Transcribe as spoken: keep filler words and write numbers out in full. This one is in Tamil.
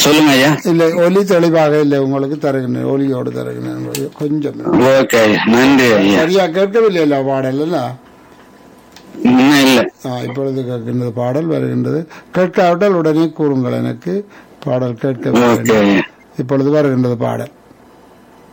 சொல்லுங்க ஐயா. இல்லை, ஒலி தெளிவாக இல்லை, உங்களுக்கு தருகின்றேன், ஒலியோடு தருகின்றேன் கொஞ்சம். ஓகே ஐயா, நன்றி ஐயா. சரியா கேட்கவில்லை இல்ல பாடல் இல்ல? இன்னும் இல்ல. இப்பொழுது கேட்கின்றது, பாடல் வருகின்றது. கேட்காவிட்டால் உடனே கூறுங்கள் எனக்கு, பாடல் கேட்க. ஓகே ஐயா. இப்பொழுது வருகின்றது பாடல்.